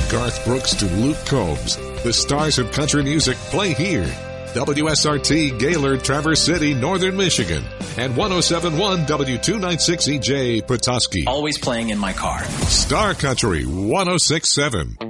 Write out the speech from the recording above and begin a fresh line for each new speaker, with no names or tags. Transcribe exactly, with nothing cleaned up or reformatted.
Garth Brooks to Luke Combs, the stars of country music play here. W S R T Gaylord, Traverse City, Northern Michigan, and ten seventy-one W two ninety-six E J, Petoskey.
Always playing in my car.
Star Country one oh six point seven.